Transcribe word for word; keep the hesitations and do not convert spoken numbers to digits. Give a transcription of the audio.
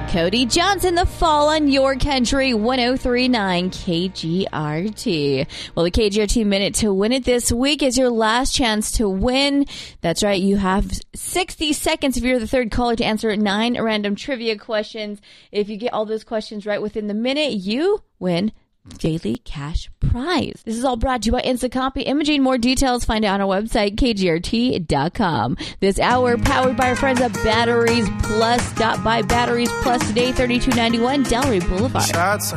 Cody Johnson, The Fall on Your Country, one oh three point nine K G R T. Well, the K G R T Minute to Win It this week is your last chance to win. That's right. You have sixty seconds if you're the third caller to answer nine random trivia questions. If you get all those questions right within the minute, you win daily cash prize. This is all brought to you by Instant Copy Imaging. More details, find out on our website, K G R T dot com. This hour powered by our friends at Batteries Plus. Stop by Batteries Plus today, thirty-two ninety-one Delray Boulevard.